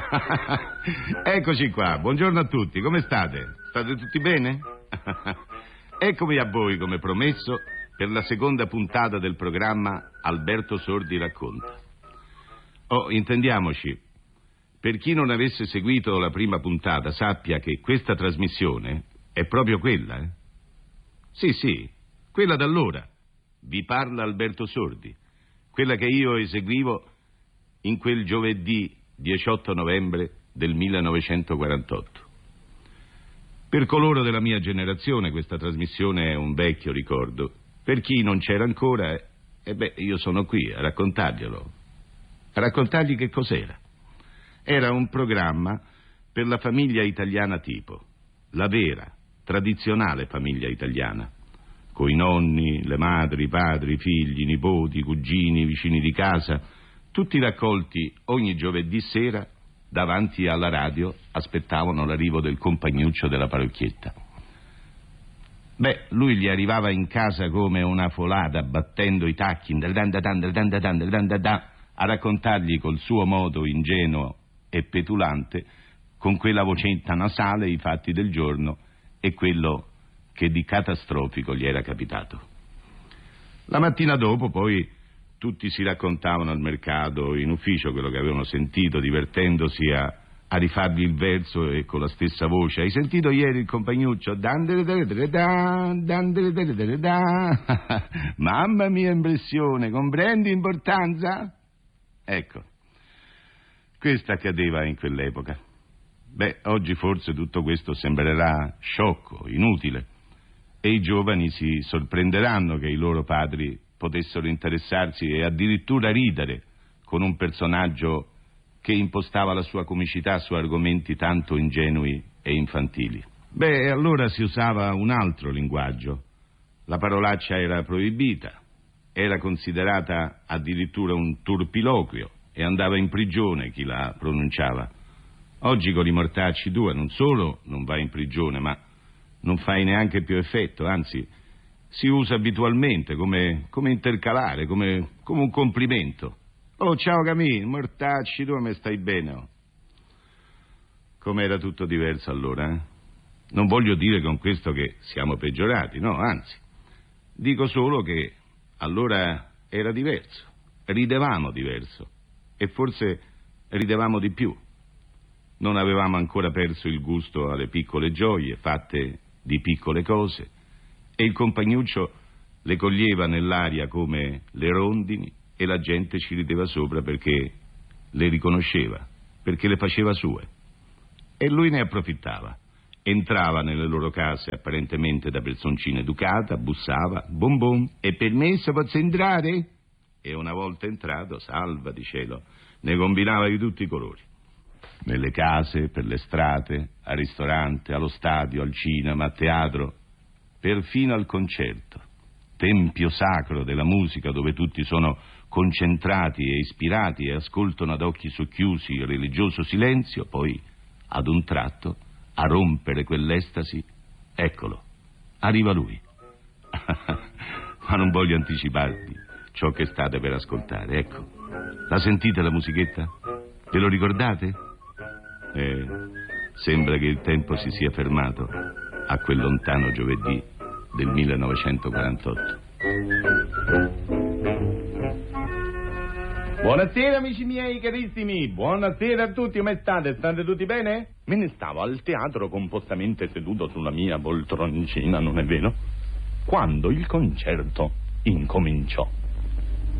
Eccoci qua, buongiorno a tutti, come state? State tutti bene? Eccomi a voi, come promesso, per la seconda puntata del programma Alberto Sordi racconta. Oh, intendiamoci, per chi non avesse seguito la prima puntata sappia che questa trasmissione è proprio quella, Sì, quella d'allora. Vi parla Alberto Sordi, quella che io eseguivo in quel giovedì 18 novembre del 1948. Per coloro della mia generazione questa trasmissione è un vecchio ricordo. Per chi non c'era ancora, io sono qui a raccontarglielo. A raccontargli che cos'era. Era un programma per la famiglia italiana tipo, la vera, tradizionale famiglia italiana, coi nonni, le madri, i padri, i figli, i nipoti, i cugini, i vicini di casa, tutti raccolti ogni giovedì sera davanti alla radio, aspettavano l'arrivo del compagnuccio della parrocchietta. Lui gli arrivava in casa come una folata, battendo i tacchi, a raccontargli col suo modo ingenuo e petulante, con quella vocetta nasale, i fatti del giorno e quello che di catastrofico gli era capitato. La mattina dopo, poi, tutti si raccontavano al mercato, in ufficio, quello che avevano sentito, divertendosi a rifargli il verso e con la stessa voce. Hai sentito ieri il compagnuccio? Mamma mia impressione, comprendi importanza? Ecco, questo accadeva in quell'epoca. Oggi forse tutto questo sembrerà sciocco, inutile, e i giovani si sorprenderanno che i loro padri potessero interessarsi e addirittura ridere con un personaggio che impostava la sua comicità su argomenti tanto ingenui e infantili. Allora si usava un altro linguaggio. La parolaccia era proibita, era considerata addirittura un turpiloquio e andava in prigione chi la pronunciava. Oggi con i mortacci tu non solo non vai in prigione, ma non fai neanche più effetto, anzi si usa abitualmente come intercalare, come un complimento. Oh, ciao Camille, mortacci, tu come stai bene? Oh. Com'era tutto diverso allora, Non voglio dire con questo che siamo peggiorati, no, anzi. Dico solo che allora era diverso, ridevamo diverso e forse ridevamo di più. Non avevamo ancora perso il gusto alle piccole gioie fatte di piccole cose e il compagnuccio le coglieva nell'aria come le rondini e la gente ci rideva sopra perché le riconosceva, perché le faceva sue. E lui ne approfittava. Entrava nelle loro case apparentemente da personcina educata, bussava, bom bom, e permesso, posso entrare? E una volta entrato, salva di cielo, ne combinava di tutti i colori. Nelle case, per le strade, al ristorante, allo stadio, al cinema, al teatro, perfino al concerto, tempio sacro della musica dove tutti sono concentrati e ispirati e ascoltano ad occhi socchiusi il religioso silenzio, poi ad un tratto a rompere quell'estasi, eccolo, arriva lui. Ma non voglio anticiparvi ciò che state per ascoltare, ecco. La sentite la musichetta? Ve lo ricordate? Sembra che il tempo si sia fermato a quel lontano giovedì del 1948. Buonasera amici miei carissimi, buonasera a tutti, come state? State tutti bene? Me ne stavo al teatro compostamente seduto sulla mia poltroncina, non è vero? Quando il concerto incominciò.